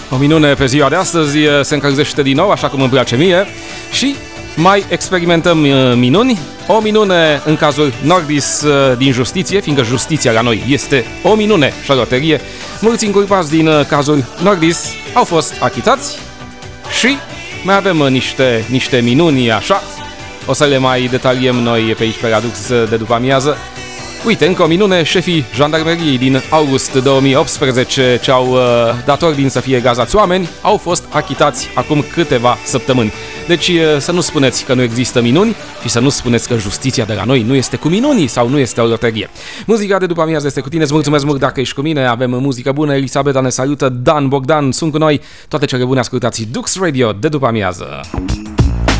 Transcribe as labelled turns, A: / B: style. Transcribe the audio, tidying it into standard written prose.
A: O minune pe ziua de astăzi, se încălzește din nou, așa cum îmi place mie, și mai experimentăm minuni. O minune în cazul Nordis din justiție, fiindcă justiția la noi este o minune și o loterie. Mulți inculpați din cazul Nordis au fost achitați și mai avem niște minuni așa. O să le mai detaliem noi pe aici pe Radux de după amiază. Uite, încă o minune, șefii jandarmeriei din august 2018 ce au dat ordin să fie gazați oameni, au fost achitați acum câteva săptămâni. Deci să nu spuneți că nu există minuni și să nu spuneți că justiția de la noi nu este cu minunii sau nu este o loterie. Muzica de după amiază este cu tine, îți mulțumesc mult dacă ești cu mine, avem muzică bună, Elisabeta ne salută, Dan Bogdan sunt cu noi, toate cele bune, ascultați Dux Radio de după amiază.